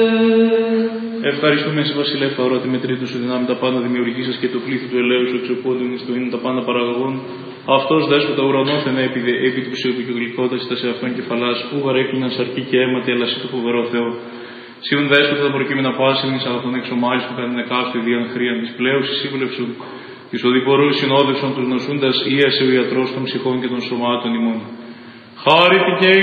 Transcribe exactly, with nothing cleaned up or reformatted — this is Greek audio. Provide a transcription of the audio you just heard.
Ευχαριστούμε εσύ, Βασιλεύ Αόρατη, με τρίτου σου δυνάμει τα πάντα δημιουργήσας και το πλήθη του ελέου σου εξωπόντων εις το είναι τα πάντα παραγωγών. Αυτός δέσποτα ουρανόθεν επί, επί του ψυχοπικοκλικότητας τα σε αυτόν κεφαλάς, ου γαρέκλιναν σαρκή και αίματι, αλλά σε το φοβερό Θεό. Σιούν δέσποτα τα προκείμενα πάσιν εις αγαθών εξομάλης που κατά εκάστου ιδιαν χρίαν της πλέους εισήβολευσουν, εις οδηπορούς συνόδευσον τους νοσούντας, ίασε ο ιατρός των ψυχών και των σωμάτων ημών. Χάρητη και